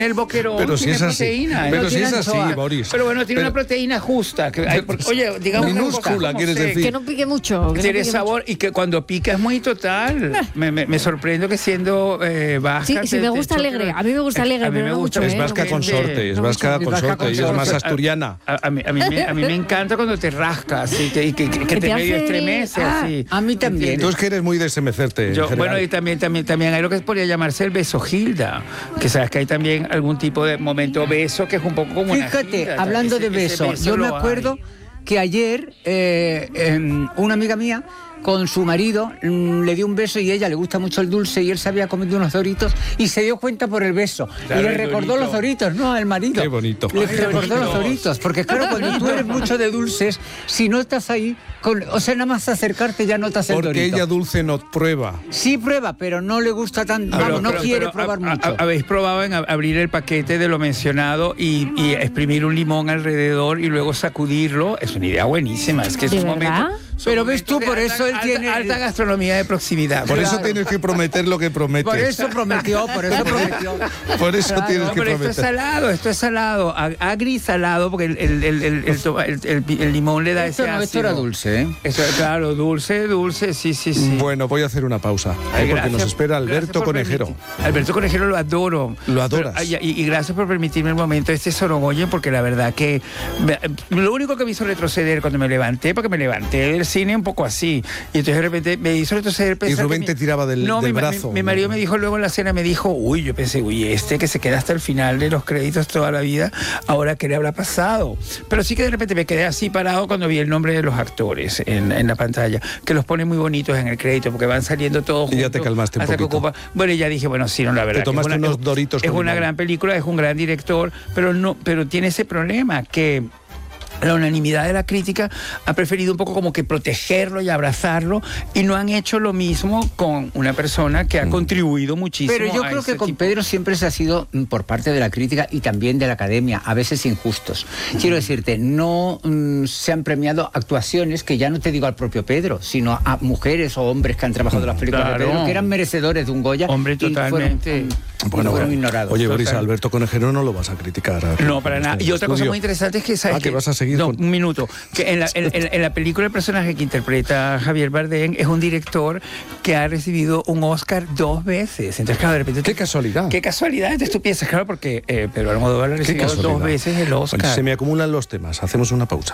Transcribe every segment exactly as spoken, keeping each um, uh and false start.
El boquerón pero si tiene es así, proteína. pero no si tiene es así, anchoa. Boris. Pero bueno, tiene pero, una proteína justa. Que hay, porque, oye, digamos minúscula, quieres sé, decir. Que no pique mucho. Que tiene no pique sabor mucho. y que cuando pica es muy total. Ah. Me, me, me sorprendo que siendo eh, vasca... Sí, te, sí, me gusta te alegre. choque. A mí me gusta alegre, A mí pero me no gusta. mucho, Es ¿eh? vasca No consorte, mucho. es No vasca mucho. consorte, ella es más A- asturiana. A, a mí, a, mí me, a mí me encanta cuando te rascas y, te, y que, que, que Que te te medio hace- estremece Ah, así. a mí también. Tú es que eres muy de estremecerte, en Yo, general. bueno, y también, también, también hay lo que podría llamarse el beso Gilda, que sabes que hay también algún tipo de momento beso que es un poco como una Fíjate, Gilda, hablando ese- de ese beso, yo me lo acuerdo hay. que ayer eh, eh, una amiga mía con su marido mm, le dio un beso y a ella le gusta mucho el dulce y él se había comido unos doritos y se dio cuenta por el beso. Claro, y le el recordó dorito. los doritos, no al marido. Qué bonito. Le Ay, recordó los doritos. doritos, porque claro, cuando tú eres mucho de dulces, si no estás ahí, con, o sea, nada más acercarte ya notas el Porque dorito. ella dulce no prueba. Sí prueba, pero no le gusta tanto, Pero- vamos, no pero- quiere pero, probar a- a- mucho. ¿Habéis probado en ab- abrir el paquete de lo mencionado y, y exprimir un limón alrededor y luego sacudirlo? Es una idea buenísima. Es que es ¿De un verdad? momento... son Pero ves tú, momentos de por alta- eso él alta- tiene- alta gastronomía de proximidad. Por eso Claro. tienes que prometer lo que prometes. Por eso prometió, por eso prometió. Por eso Claro. tienes No, que pero esto es prometer. salado, esto es salado, ag- agri salado, porque el, el, el, el, el to- el- el- el limón le da Esto ese no, esto ácido. era dulce, ¿eh? Eso, claro, dulce, dulce, sí, sí, sí. Bueno, voy a hacer una pausa, ¿eh? Ay, porque gracias- nos espera gracias Alberto por Conejero. permitir- Alberto Conejero lo adoro. Lo adoras. Pero, ay, y, y gracias por permitirme el momento de este Sorogoyen, porque la verdad que me- lo único que me hizo retroceder cuando me levanté, porque me levanté del cine un poco así, y entonces de repente me hizo retroceder. pensar Rubén que te tiraba del- no, del mi, ma- brazo. Mi, mi marido me dijo luego en la cena, me dijo, uy, yo pensé, uy, este que se queda hasta el final de los créditos toda la vida, ahora qué le habrá pasado. Pero sí que de repente me quedé así parado cuando vi el nombre de los actores en, en la pantalla, que los pone muy bonitos en el crédito, porque van saliendo todos Y ya juntos te calmaste un hasta que poquito. ocupa- Bueno, y ya dije, bueno, sí, no, la verdad. Te tomaste que es una, unos Doritos Es con una limón. gran película, es un gran director, pero no, pero tiene ese problema que la unanimidad de la crítica ha preferido un poco como que protegerlo y abrazarlo, y no han hecho lo mismo con una persona que ha contribuido muchísimo. Pero yo a creo ese que con tipo- Pedro siempre se ha sido mm, por parte de la crítica y también de la academia, a veces injustos. Quiero decirte, no mm, se han premiado actuaciones que ya no te digo al propio Pedro, sino a mujeres o hombres que han trabajado en las películas Claro. de Pedro, que eran merecedores de un Goya. Hombre, y fueron, totalmente. mm, Bueno, fueron bueno. ignorados. Oye, Boris, Total. Alberto Conejero no lo vas a criticar. aquí No, para en nada. este Y otra cosa estudio. muy interesante es que, ¿sabes Ah, que qué? vas a seguir No, con- un minuto. Que en la, en, en- en la película el personaje que interpreta Javier Bardem es un director que ha recibido un Oscar dos veces. Entonces, claro, de repente... Qué casualidad. Qué casualidad. Entonces tú piensas, claro, porque eh, Pedro Almodóvar ha Qué recibido casualidad. dos veces el Oscar. Bueno, se me acumulan los temas. Hacemos una pausa.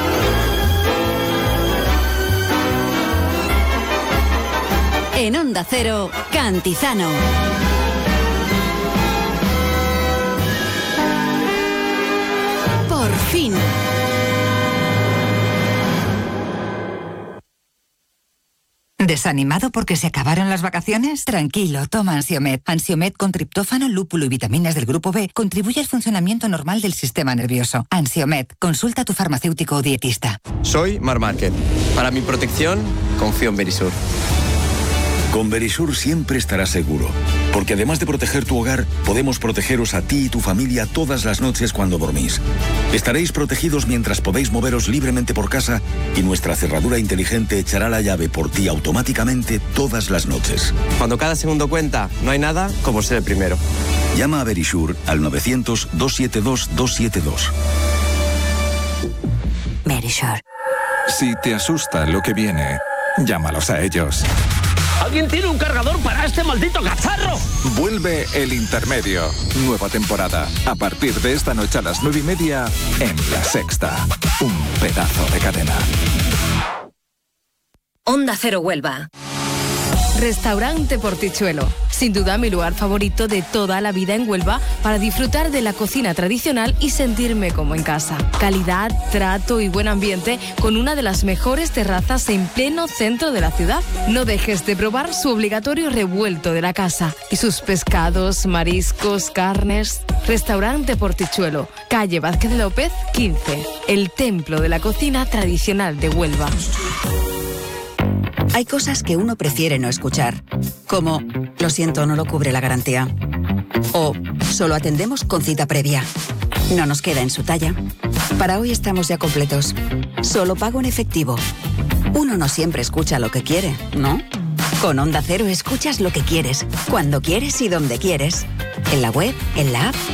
En Onda Cero, Cantizano. Por fin. ¿Desanimado porque se acabaron las vacaciones? Tranquilo, toma Ansiomed. Ansiomed con triptófano, lúpulo y vitaminas del grupo B contribuye al funcionamiento normal del sistema nervioso. Ansiomed, consulta a tu farmacéutico o dietista. Soy Mar Márquez. Para mi protección, confío en Verisur. Con Verisur siempre estarás seguro, porque además de proteger tu hogar, podemos protegeros a ti y tu familia todas las noches cuando dormís. Estaréis protegidos mientras podéis moveros libremente por casa y nuestra cerradura inteligente echará la llave por ti automáticamente todas las noches. Cuando cada segundo cuenta, no hay nada como ser el primero. Llama a Verisur al novecientos, doscientos setenta y dos, doscientos setenta y dos. Verisur. Si te asusta lo que viene, llámalos a ellos. ¿Alguien tiene un cargador para este maldito cacharro? Vuelve El Intermedio. Nueva temporada. A partir de esta noche a las nueve y media en La Sexta. Un pedazo de cadena. Onda Cero Huelva. Restaurante Portichuelo. Sin duda mi lugar favorito de toda la vida en Huelva para disfrutar de la cocina tradicional y sentirme como en casa. Calidad, trato y buen ambiente con una de las mejores terrazas en pleno centro de la ciudad. No dejes de probar su obligatorio revuelto de la casa y sus pescados, mariscos, carnes. Restaurante Portichuelo, calle Vázquez López, quince. El templo de la cocina tradicional de Huelva. Hay cosas que uno prefiere no escuchar, como lo siento, no lo cubre la garantía. O solo atendemos con cita previa. No nos queda en su talla. Para hoy estamos ya completos. Solo pago en efectivo. Uno no siempre escucha lo que quiere, ¿no? Con Onda Cero escuchas lo que quieres, cuando quieres y donde quieres. En la web, en la app